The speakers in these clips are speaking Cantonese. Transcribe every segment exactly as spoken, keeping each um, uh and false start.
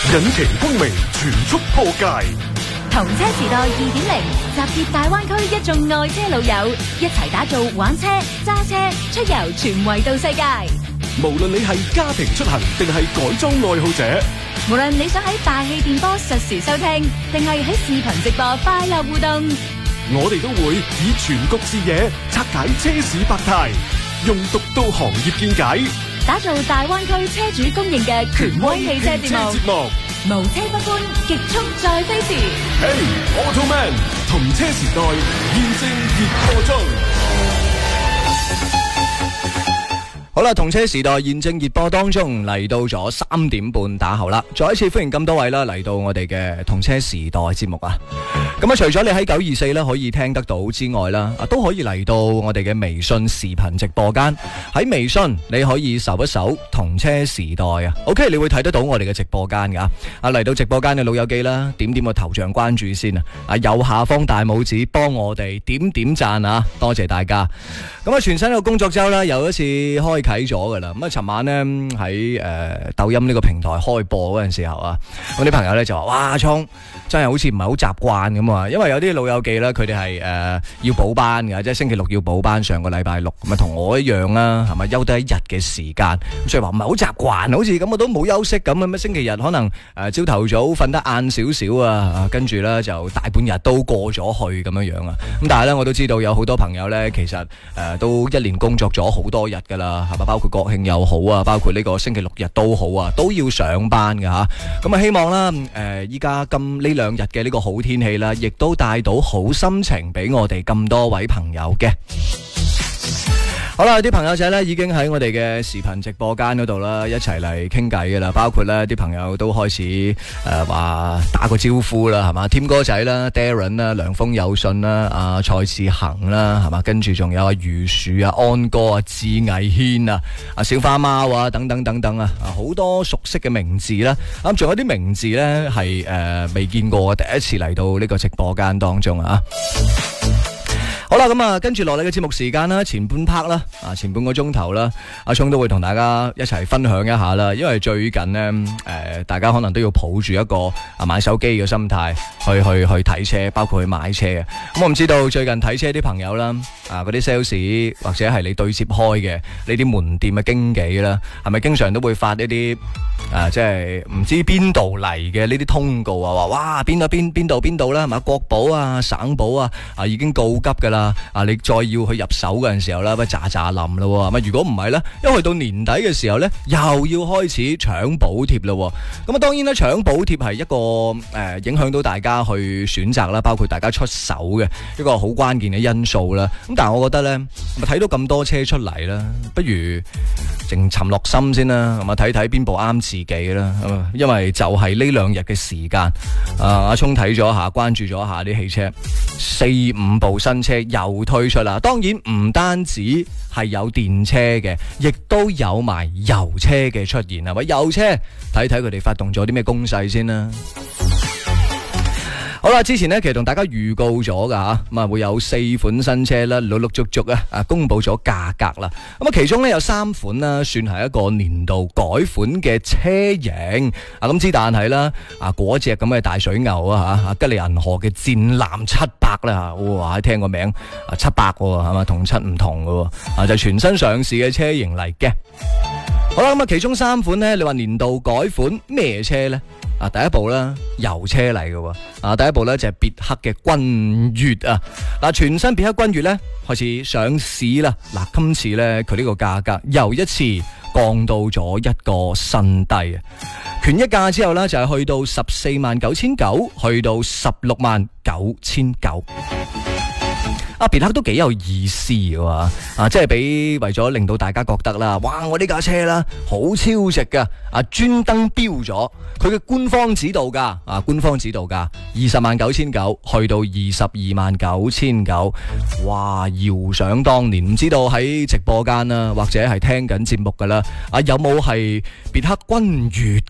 引擎光明全速破界。 同車時代二點零，集結大灣區一眾愛車老友，一齊打造玩車、揸車、出遊全維度世界。 無論你係家庭出行定係改裝愛好者， 無論你想喺大氣電波實時收聽，定係喺視頻直播快樂互動， 我哋都會以全局視野拆解車市百態，用獨到行業見解， 打造大灣區車主公認嘅權威汽車節目。無車不歡，極速再飛時。 Hey Automan， 同車時代現正熱播中。 好啦，同車時代現正熱播當中，嚟到咗三點半打後啦，再一次歡迎咁多位啦嚟到我哋嘅同車時代節目啊！咁啊，除咗你喺九二四咧可以聽得到之外啦，啊都可以嚟到我哋嘅微信視頻直播間。喺微信你可以搜一搜同車時代啊 ，OK， 你會睇得到我哋嘅直播間噶。啊嚟到直播間嘅老友記啦，點點個頭像關注先啊！啊右下方大拇指幫我哋點點讚啊，多謝大家。咁啊，全新一個工作周啦，又一次開啟咗噶啦。咁啊，尋晚呢，喺誒、呃、抖音呢個平台開播嗰陣時候啊，我啲朋友咧就話：哇，阿聰真係好似唔係好習慣咁啊！因為有啲老友記咧，佢哋係誒要補班嘅，即係星期六要補班，上個禮拜六咁啊，同我一樣啦，係咪休得一日嘅時間？咁所以話唔係好習慣，好似咁我都冇休息咁啊！咩星期日可能誒朝頭早瞓得晏少少啊，跟住咧就大半日都過咗去咁樣樣啊！咁但係咧我都知道有好多朋友咧，其實誒、呃、都一年工作咗好多日噶啦，係咪？包括國慶又好啊，包括呢個星期六日都好啊，都要上班㗎吓。咁啊，希望啦，誒依家咁呢兩日嘅呢個好天氣啦，亦都帶到好心情俾我哋咁多位朋友嘅。好啦，啲朋友仔咧已經喺我哋嘅視頻直播間嗰度啦，一齊嚟傾偈嘅啦。包括咧啲朋友都開始誒話、呃、打個招呼啦，係嘛？添哥仔啦 ，Darren 啦，涼風有信啦，阿蔡志恒啦，係嘛？跟住仲有阿余樹啊、安哥啊、志毅軒啊、阿小花貓啊等等等等啊，好多熟悉嘅名字啦。咁仲有啲名字咧係誒未見過，第一次嚟到呢個直播間當中啊。好啦，咁啊，跟住落嚟嘅節目時間啦，前半 part 啦，啊，前半個鐘頭啦，阿聰都會同大家一齊分享一下啦。因為最近呢，誒、呃，大家可能都要抱住一個啊買手機嘅心態去去去睇車，包括去買車嘅。咁、嗯、我唔知道最近睇車啲朋友啦，啊，嗰啲 sales 或者係你對接開嘅呢啲門店嘅經紀啦，係咪經常都會發呢啲啊，即係唔知邊度嚟嘅呢啲通告啊？話哇，邊度邊邊度邊度啦，係嘛？國保啊、省保啊，啊已經告急噶啦。啊！你再要去入手嗰陣時候咧，咪喳喳冧咯，咁如果唔係咧，因為去到年底嘅時候咧，又要開始搶補貼咯。咁啊，當然咧，搶補貼係一個誒、呃、影響到大家去選擇啦，包括大家出手嘅一個好關鍵嘅因素啦。咁但係我覺得咧，咪睇到咁多車出嚟啦，不如靜沉落心先啦，咁啊睇睇邊部啱自己啦。因為就係呢兩日嘅時間，啊阿聰睇咗下，關注咗下啲汽車，四五部新車又推出啦。當然唔單止係有電車嘅，亦都有埋油車嘅出現啊！喂，油車睇睇佢哋發動咗啲咩攻勢先啦。好啦，之前呢，其實同大家預告咗噶吓，咁啊會有四款新車啦，陸陸續續啊啊公布咗價格啦。咁啊，其中呢，有三款啦，算係一個年度改款嘅車型啊。咁之但係啦，啊嗰隻咁嘅大水牛啊吓，吉利銀河嘅戰艦七百啦吓，哇，聽個名啊七百係嘛，同七唔同嘅啊，就係全新上市嘅車型嚟嘅。好啦，咁啊其中三款呢，你話年度改款咩車呢？啊，第一部啦，油車嚟嘅，啊，第一部咧就係別克嘅君越啊，嗱，全新別克君越咧開始上市啦，嗱，今次咧佢呢個價格又一次降到咗一個新低啊，權益價之後咧就係去到十四萬九千九，去到十六萬九千九。啊，別克都幾有意思嘅啊，即係俾為咗令到大家覺得啦，哇！我呢架車啦，好超值噶，啊，專登標咗佢嘅官方指導價，啊，官方指導價二十萬九千九，去到二十二萬九千九，哇！遙想當年，唔知道喺直播間啦，或者係聽緊節目噶啦，啊，有冇係別克君越嘅？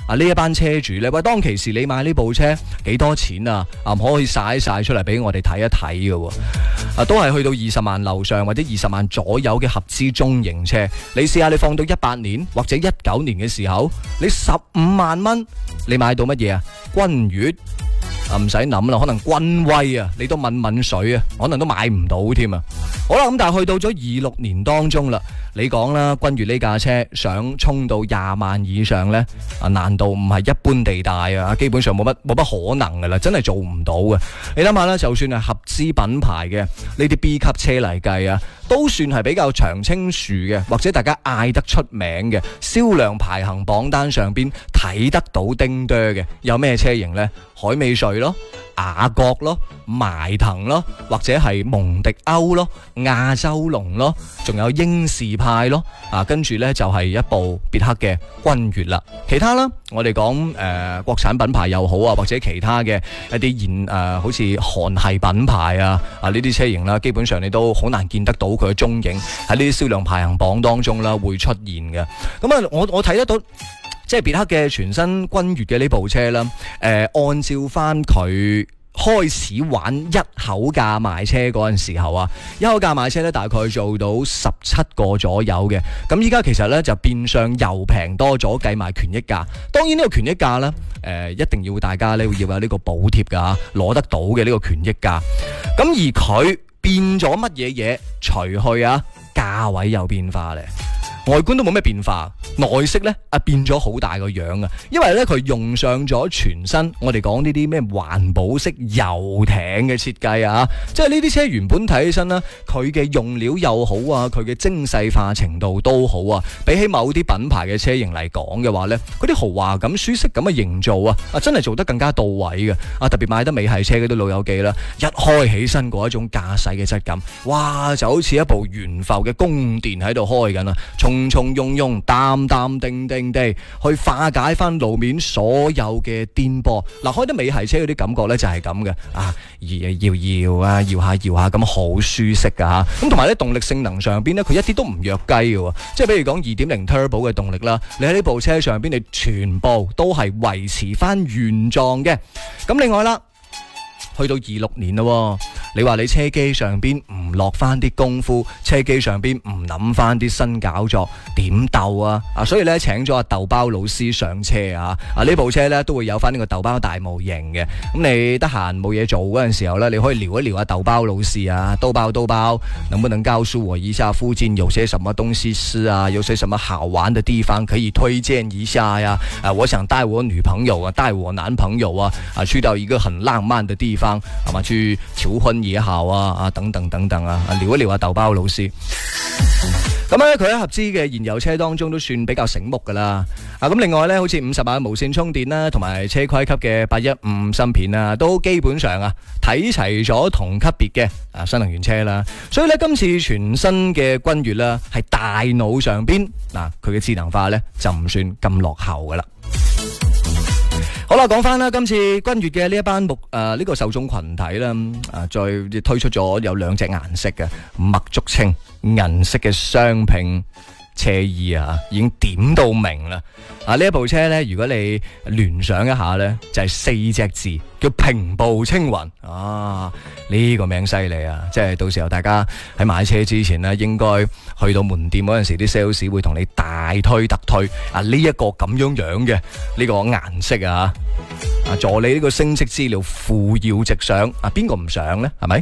啊呢一班車主呢，喂，當其時你買呢部車幾多錢啊？啊可以晒一晒出嚟俾我哋睇一睇嘅喎。啊都係去到二十萬樓上或者二十萬左右嘅合資中型車。你試下你放到一八年或者一九年嘅時候，你十五萬蚊你買到乜嘢啊？君越啊，唔使諗啦，可能君威啊，你都抿抿水啊，可能都買唔到添啊。好啦，咁但係去到咗二六年當中啦，你講啦，君越呢架車想衝到廿萬以上呢，啊，難度唔係一般地大啊，基本上冇乜冇乜可能噶啦，真係做唔到嘅。你諗下啦，就算係合資品牌嘅呢啲 B 級車嚟計啊，都算係比較長青樹嘅，或者大家嗌得出名嘅，銷量排行榜單上邊睇得到丁多嘅，有咩車型呢？海美瑞咯，雅閣咯，邁騰咯，或者係蒙迪歐咯，亞洲龍咯，仲有英仕派咯，啊，跟住呢就係一部別克嘅君越啦。其他啦，我哋講誒國產品牌又好啊，或者其他嘅一啲現誒好似韓系品牌啊，啊呢啲車型啦，基本上你都好難見得到佢嘅蹤影喺呢啲銷量排行榜當中啦會出現嘅。咁啊，我我睇得到。即係別克嘅全新君越嘅呢部車啦，誒、呃，按照翻佢開始玩一口價賣車嗰陣時候啊，一口價賣車咧大概做到十七個左右嘅，咁依家其實咧就變相又平多咗，計埋權益價。當然呢個權益價咧，誒、呃，一定要大家咧要有呢個補貼噶，攞得到嘅呢個權益價。咁而佢變咗乜嘢嘢？除去啊，價位有變化咧。外觀都冇咩變化，內飾咧啊變咗好大個樣啊！因為咧佢用上咗全新，我哋講呢啲咩環保式遊艇嘅設計啊，即係呢啲車原本睇起身啦，佢嘅用料又好啊，佢嘅精細化程度都好啊，比起某啲品牌嘅車型嚟講嘅話咧，嗰啲豪華感、舒適感嘅營造啊，啊真係做得更加到位嘅啊！特別買得美系車嗰啲老友記啦，一開起身嗰一種駕駛嘅質感，哇就好似一部懸浮嘅宮殿喺度開緊啊！從從從容容、淡淡定定地去化解翻路面所有嘅顛簸。嗱，開得美系車嗰啲感覺咧就係咁嘅啊，搖搖啊，搖下搖下咁好舒適噶吓。咁同埋咧動力性能上邊咧，佢一啲都唔弱雞嘅，即係比如講二點零 Turbo 嘅動力啦，你喺呢部車上邊你全部都係維持翻原狀嘅。咁另外啦，去到二六年咯。你話你車機上邊唔落翻啲功夫，車機上邊唔諗翻啲新搞作，點鬥啊？啊，所以咧請咗阿豆包老師上車啊！啊呢部車咧都會有翻呢個豆包大模型嘅。咁你得閒冇嘢做嗰陣時候咧，你可以聊一聊阿豆包老師啊，豆包豆包，能不能告訴我一下附近有些什麼東西吃啊？有些什麼好玩的地方可以推薦一下呀？啊，我想帶我女朋友啊，帶我男朋友啊，啊去到一個很浪漫的地方，係嘛，去求婚也好啊，啊等等等等啊，聊一聊阿豆包老師。咁咧，佢喺合資嘅燃油車當中都算比較醒目噶啦。啊，咁另外咧，好似五十萬無線充電啦，同埋車規級嘅八一五芯片啊，都基本上啊睇齊咗同級別嘅啊新能源車啦。所以咧，今次全新嘅君越啦，係大腦上邊嗱，佢嘅智能化咧就唔算咁落後噶啦。好啦，講翻啦，今次君越嘅呢一班目誒呢個受眾群體啦，啊再推出咗有兩隻顏色嘅墨竹青銀色嘅雙拼車衣啊，已經點到明啦！啊呢一部車咧，如果你聯想一下咧，就係四隻字叫平步青雲啊！呢個名犀利啊！即係到時候大家喺買車之前咧，應該去到門店嗰陣時，啲 sales 會同你大推特推啊！呢一個咁樣樣嘅呢個顏色啊，啊助你呢個升職資料扶搖直上啊！邊個唔上咧？係咪？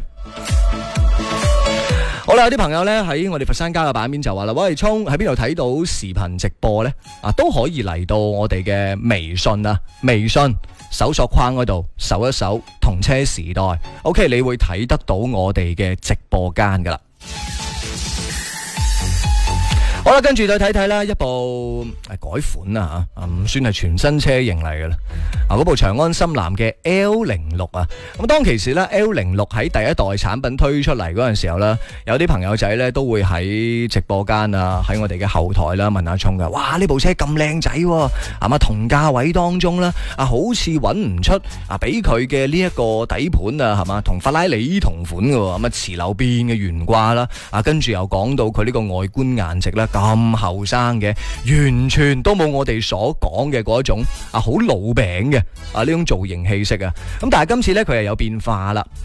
好啦，有啲朋友咧喺我哋佛山家嘅版面就話啦，喂，聰喺邊度睇到視頻直播咧？啊，都可以嚟到我哋嘅微信啊，微信搜索框嗰度搜一搜同車時代 ，OK， 你會睇得到我哋嘅直播間噶啦。好啦，跟住再睇睇啦，一部誒改款啊吓，唔算係全新車型嚟嘅啦。啊，嗰部長安深藍嘅 L 零六啊，咁當其時咧 L 零六喺第一代產品推出嚟嗰陣時候咧，有啲朋友仔咧都會喺直播間啊，喺我哋嘅後台啦問阿聰噶，哇呢部車咁靚仔，係嘛同價位當中咧啊，好似揾唔出啊，俾佢嘅呢一個底盤啊，係嘛同法拉利同款嘅，咁啊磁流變嘅懸掛啦，啊跟住又講到佢呢個外觀顏值啦。 咁後生嘅，完全都冇我哋所講嘅嗰種啊好老餅嘅啊呢種造型氣息啊。咁但係今次呢，佢係有變化啦。